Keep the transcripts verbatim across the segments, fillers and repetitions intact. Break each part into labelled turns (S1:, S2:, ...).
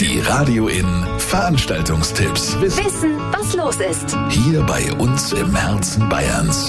S1: Die Radio In Veranstaltungstipps.
S2: Wissen, was los ist.
S1: Hier bei uns im Herzen Bayerns.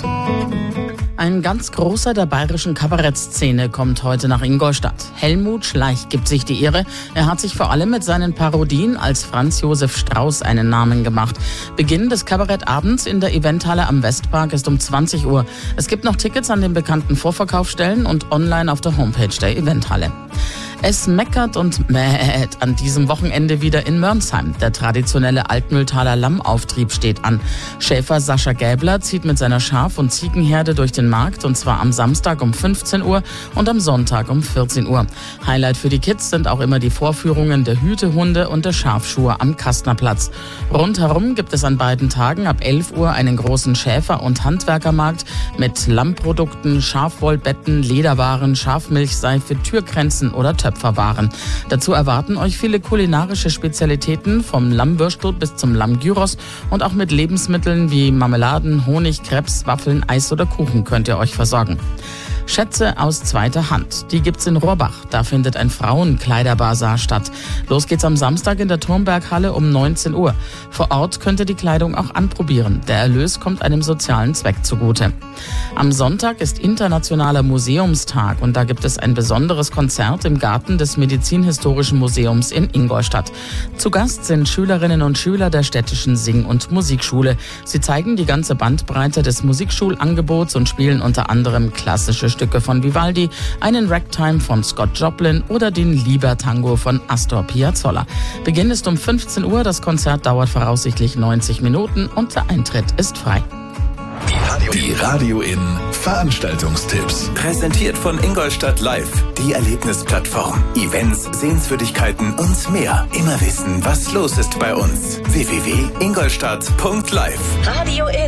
S3: Ein ganz großer der bayerischen Kabarettszene kommt heute nach Ingolstadt. Helmut Schleich gibt sich die Ehre. Er hat sich vor allem mit seinen Parodien als Franz Josef Strauß einen Namen gemacht. Beginn des Kabarettabends in der Eventhalle am Westpark ist um zwanzig Uhr. Es gibt noch Tickets an den bekannten Vorverkaufsstellen und online auf der Homepage der Eventhalle. Es meckert und mäht an diesem Wochenende wieder in Mörnsheim. Der traditionelle Altmühltaler Lammauftrieb steht an. Schäfer Sascha Gäbler zieht mit seiner Schaf- und Ziegenherde durch den Markt, und zwar am Samstag um fünfzehn Uhr und am Sonntag um vierzehn Uhr. Highlight für die Kids sind auch immer die Vorführungen der Hütehunde und der Schafschuhe am Kastnerplatz. Rundherum gibt es an beiden Tagen ab elf Uhr einen großen Schäfer- und Handwerkermarkt mit Lammprodukten, Schafwollbetten, Lederwaren, Schafmilchseife, Türkränzen oder Töpferwaren. Dazu erwarten euch viele kulinarische Spezialitäten vom Lammwürstel bis zum Lammgyros, und auch mit Lebensmitteln wie Marmeladen, Honig, Crepes, Waffeln, Eis oder Kuchen könnt ihr euch versorgen. Schätze aus zweiter Hand. Die gibt's in Rohrbach. Da findet ein Frauenkleiderbasar statt. Los geht's am Samstag in der Turmberghalle um neunzehn Uhr. Vor Ort könnt ihr die Kleidung auch anprobieren. Der Erlös kommt einem sozialen Zweck zugute. Am Sonntag ist Internationaler Museumstag, und da gibt es ein besonderes Konzert im Garten des Medizinhistorischen Museums in Ingolstadt. Zu Gast sind Schülerinnen und Schüler der städtischen Sing- und Musikschule. Sie zeigen die ganze Bandbreite des Musikschulangebots und spielen unter anderem klassische Stücke von Vivaldi, einen Ragtime von Scott Joplin oder den Lieber-Tango von Astor Piazzolla. Beginn ist um fünfzehn Uhr, das Konzert dauert voraussichtlich neunzig Minuten und der Eintritt ist frei.
S1: Die Radio In Veranstaltungstipps.
S4: Präsentiert von Ingolstadt Live, die Erlebnisplattform. Events, Sehenswürdigkeiten und mehr. Immer wissen, was los ist bei uns. w w w punkt ingolstadt punkt live.
S2: Radio In.